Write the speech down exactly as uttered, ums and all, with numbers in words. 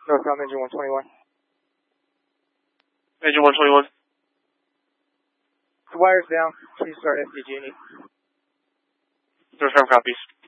Northbound engine one twenty-one. Engine one twenty-one. The wire's down. Please start F P G. Confirm copies.